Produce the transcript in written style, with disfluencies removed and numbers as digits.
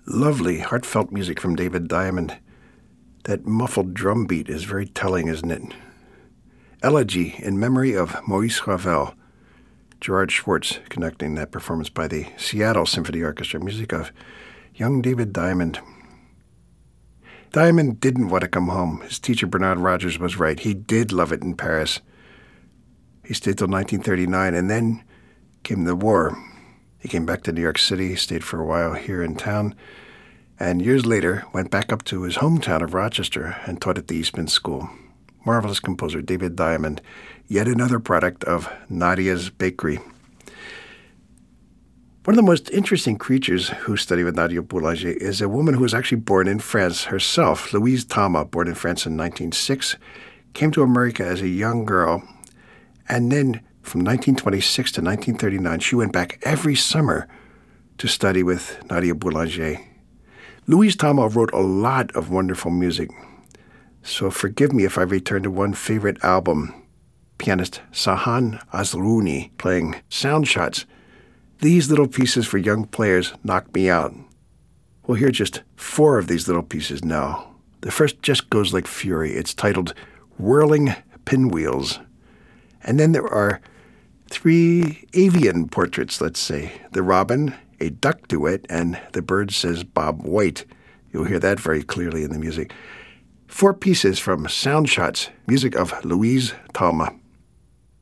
Lovely, heartfelt music from David Diamond. That muffled drum beat is very telling, isn't it? Elegy in memory of Maurice Ravel. Gerard Schwartz conducting that performance by the Seattle Symphony Orchestra. Music of young David Diamond. Diamond didn't want to come home. His teacher, Bernard Rogers, was right. He did love it in Paris. He stayed till 1939, and then came the war. He came back to New York City, stayed for a while here in town, and years later went back up to his hometown of Rochester and taught at the Eastman School. Marvelous composer David Diamond, yet another product of Nadia's Bakery. One of the most interesting creatures who study with Nadia Boulanger is a woman who was actually born in France herself. Louise Talma, born in France in 1906, came to America as a young girl, and then from 1926 to 1939, she went back every summer to study with Nadia Boulanger. Louise Talma wrote a lot of wonderful music, so forgive me if I return to one favorite album, pianist Sahan Azrouni playing Sound Shots. These little pieces for young players knock me out. We'll hear just 4 of these little pieces now. The first just goes like fury. It's titled Whirling Pinwheels. And then there are 3 avian portraits, let's say. The robin, a duck duet, and the bird says Bob White. You'll hear that very clearly in the music. 4 pieces from Sound Shots, music of Louise Talma.